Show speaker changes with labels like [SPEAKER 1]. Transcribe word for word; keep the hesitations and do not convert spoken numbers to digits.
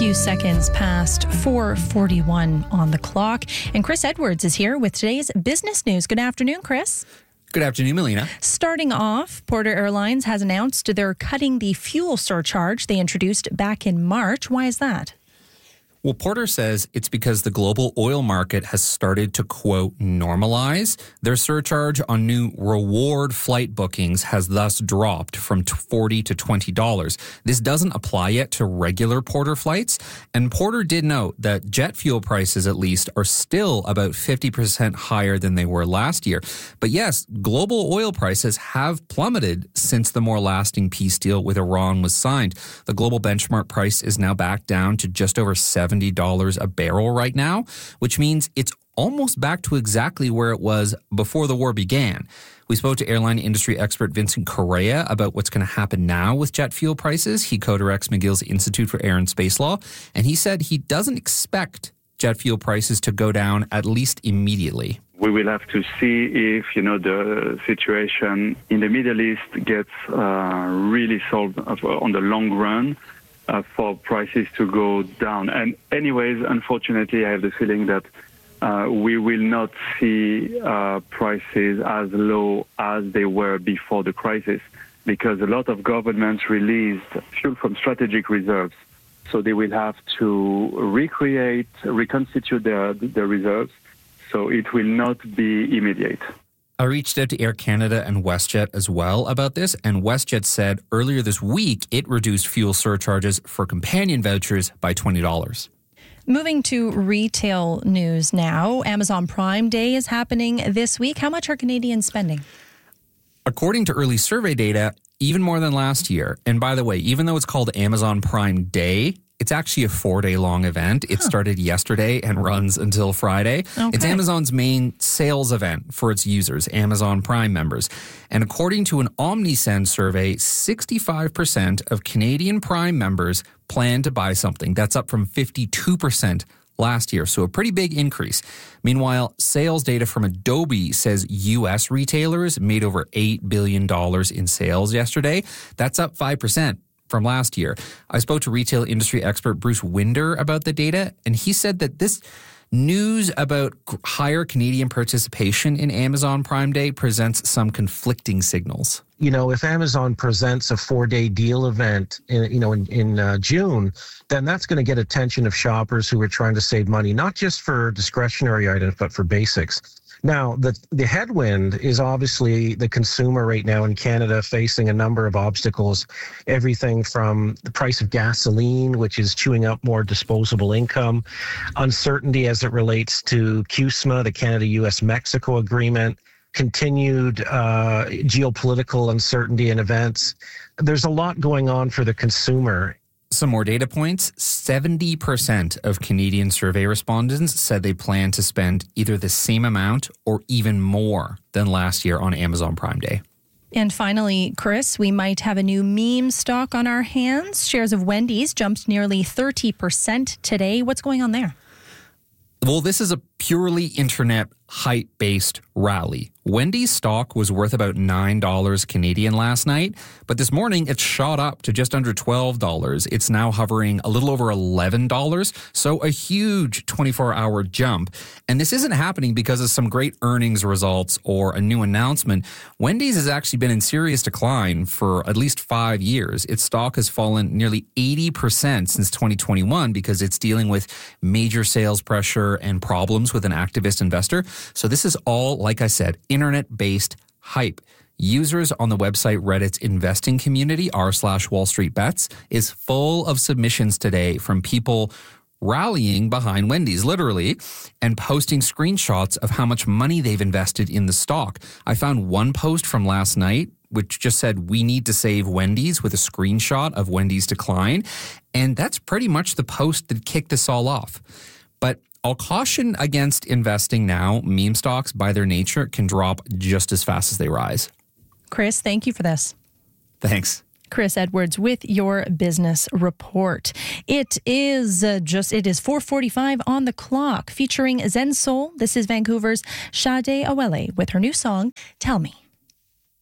[SPEAKER 1] few seconds past four forty-one on the clock. And Chris Edwards is here with today's business news. Good afternoon, Chris.
[SPEAKER 2] Good afternoon, Melina.
[SPEAKER 1] Starting off, Porter Airlines has announced they're cutting the fuel surcharge they introduced back in March. Why is that?
[SPEAKER 2] Well, Porter says it's because the global oil market has started to, quote, normalize. Their surcharge on new reward flight bookings has thus dropped from forty dollars to twenty dollars. This doesn't apply yet to regular Porter flights. And Porter did note that jet fuel prices, at least, are still about fifty percent higher than they were last year. But yes, global oil prices have plummeted since the more lasting peace deal with Iran was signed. The global benchmark price is now back down to just over seventy dollars a barrel right now, which means it's almost back to exactly where it was before the war began. We spoke to airline industry expert Vincent Correa about what's going to happen now with jet fuel prices. He co-directs McGill's Institute for Air and Space Law, and he said he doesn't expect jet fuel prices to go down at least immediately.
[SPEAKER 3] We will have to see if, you know, the situation in the Middle East gets uh, really solved on the long run. Uh, for prices to go down. And anyways, unfortunately, I have the feeling that uh, we will not see uh, prices as low as they were before the crisis, because a lot of governments released fuel from strategic reserves. So they will have to recreate, reconstitute their, their reserves. So it will not be immediate.
[SPEAKER 2] I reached out to Air Canada and WestJet as well about this, and WestJet said earlier this week it reduced fuel surcharges for companion vouchers by twenty dollars.
[SPEAKER 1] Moving to retail news now, Amazon Prime Day is happening this week. How much are Canadians spending?
[SPEAKER 2] According to early survey data, even more than last year. And by the way, even though it's called Amazon Prime Day, it's actually a four-day-long event. It huh. started yesterday and runs until Friday. Okay. It's Amazon's main sales event for its users, Amazon Prime members. And according to an OmniSend survey, sixty-five percent of Canadian Prime members plan to buy something. That's up from fifty-two percent last year, so a pretty big increase. Meanwhile, sales data from Adobe says U S retailers made over eight billion dollars in sales yesterday. That's up five percent. From last year. I spoke to retail industry expert Bruce Winder about the data, and he said that this news about higher Canadian participation in Amazon Prime Day presents some conflicting signals.
[SPEAKER 4] You know, if Amazon presents a four-day deal event, in, you know, in, in uh, June, then that's going to get attention of shoppers who are trying to save money, not just for discretionary items, but for basics. Now, the the headwind is obviously the consumer right now in Canada facing a number of obstacles, everything from the price of gasoline, which is chewing up more disposable income, uncertainty as it relates to C U S M A, the Canada-U S Mexico agreement, continued uh, geopolitical uncertainty and events. There's a lot going on for the consumer.
[SPEAKER 2] Some more data points. seventy percent of Canadian survey respondents said they plan to spend either the same amount or even more than last year on Amazon Prime Day.
[SPEAKER 1] And finally, Chris, we might have a new meme stock on our hands. Shares of Wendy's jumped nearly thirty percent today. What's going on there?
[SPEAKER 2] Well, this is a purely internet hype-based rally. Wendy's stock was worth about nine dollars Canadian last night, but this morning it shot up to just under twelve dollars. It's now hovering a little over eleven dollars, so a huge twenty-four hour jump. And this isn't happening because of some great earnings results or a new announcement. Wendy's has actually been in serious decline for at least five years. Its stock has fallen nearly eighty percent since twenty twenty-one because it's dealing with major sales pressure and problems with an activist investor. So this is all, like I said, internet-based hype. Users on the website Reddit's investing community, r slash Wall Street Bets, is full of submissions today from people rallying behind Wendy's, literally, and posting screenshots of how much money they've invested in the stock. I found one post from last night which just said, "We need to save Wendy's," with a screenshot of Wendy's decline. And that's pretty much the post that kicked this all off. But I'll caution against investing now. Meme stocks, by their nature, can drop just as fast as they rise.
[SPEAKER 1] Chris, thank you for this.
[SPEAKER 2] Thanks.
[SPEAKER 1] Chris Edwards with your business report. It is uh, just, it is four forty-five on the clock, featuring Zen Soul. This is Vancouver's Sade Awele with her new song, Tell Me.